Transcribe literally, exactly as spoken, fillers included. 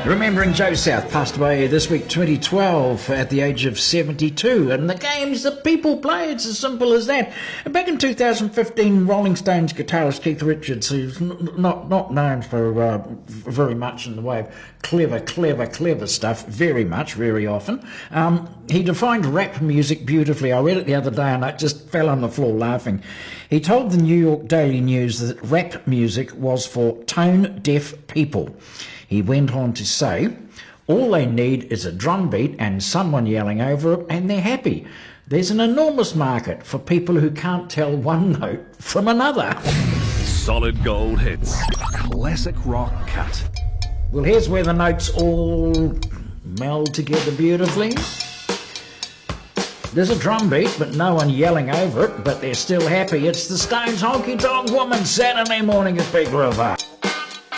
Remembering Joe South, passed away this week, twenty twelve, at the age of seventy-two. And the games that people play, it's as simple as that. And back in two thousand fifteen, Rolling Stones guitarist Keith Richards, who's n- not not known for uh, very much in the way of clever, clever, clever stuff, very much, very often, um, he defined rap music beautifully. I read it the other day and I just fell on the floor laughing. He told the New York Daily News that rap music was for tone-deaf people. He went on to say, all they need is a drum beat and someone yelling over it and they're happy. There's an enormous market for people who can't tell one note from another. Solid gold hits. Classic rock cut. Well, here's where the notes all meld together beautifully. There's a drum beat, but no one yelling over it, but they're still happy. It's the Stones Honky Tonk Woman, Saturday morning at Big River.